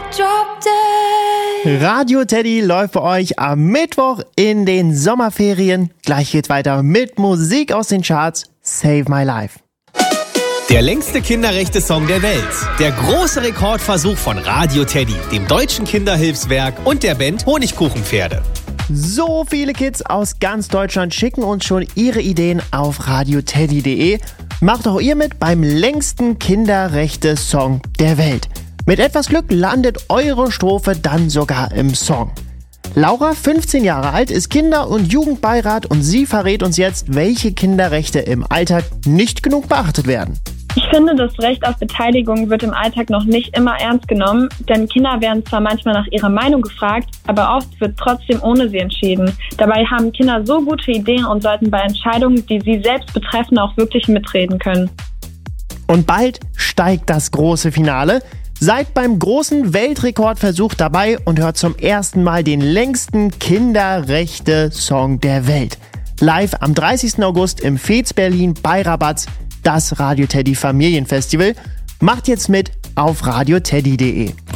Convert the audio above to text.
drop dead. Radio Teddy läuft für euch am Mittwoch in den Sommerferien. Gleich geht's weiter mit Musik aus den Charts. Save My Life. Der längste Kinderrechte-Song der Welt. Der große Rekordversuch von Radio Teddy, dem Deutschen Kinderhilfswerk und der Band Honigkuchenpferde. So viele Kids aus ganz Deutschland schicken uns schon ihre Ideen auf radioteddy.de. Macht auch ihr mit beim längsten Kinderrechte-Song der Welt. Mit etwas Glück landet eure Strophe dann sogar im Song. Laura, 15 Jahre alt, ist Kinder- und Jugendbeirat und sie verrät uns jetzt, welche Kinderrechte im Alltag nicht genug beachtet werden. Ich finde, das Recht auf Beteiligung wird im Alltag noch nicht immer ernst genommen, denn Kinder werden zwar manchmal nach ihrer Meinung gefragt, aber oft wird trotzdem ohne sie entschieden. Dabei haben Kinder so gute Ideen und sollten bei Entscheidungen, die sie selbst betreffen, auch wirklich mitreden können. Und bald steigt das große Finale. Seid beim großen Weltrekordversuch dabei und hört zum ersten Mal den längsten Kinderrechte-Song der Welt. Live am 30. August im Fez Berlin bei Rabatz, das Radio Teddy Familienfestival. Macht jetzt mit auf radioteddy.de.